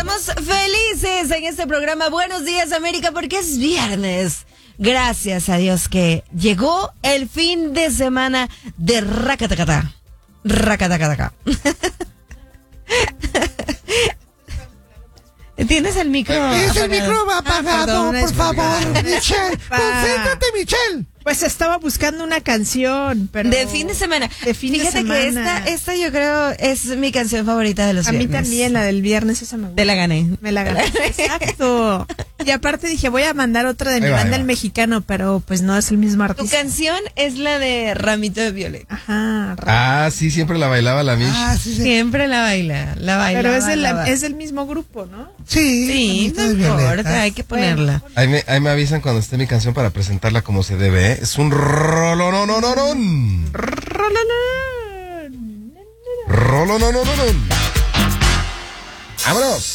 Estamos felices en este programa Buenos Días América porque es viernes. Gracias a Dios que llegó el fin de semana de Racatacata. Racatacata. ¿Tienes el micro Es apagado? el micro apagado, por favor, Michelle. Concéntrate, Michelle. Pues estaba buscando una canción, pero... De fin de semana. De fin de Fíjate semana. que esta yo creo es mi canción favorita de los A mí viernes. también, la del viernes, esa me gusta. Te la gané. Me la gané. Exacto. Y aparte dije, voy a mandar otra de mi Ahí va, banda ahí El va. Mexicano, pero pues no es el mismo Tu artista. canción es la de Ramito de Violeta. Ajá. Ah, sí, siempre la bailaba la Mish. Ah, sí, sí. Siempre la baila. Pero es del mismo grupo, ¿no? Sí, no Ramito de importa, Violeta. hay que ponerla. Ahí me avisan cuando esté mi canción para presentarla como se debe, ¿eh? Es un rolonononón. Rolonononón. ¡Vámonos!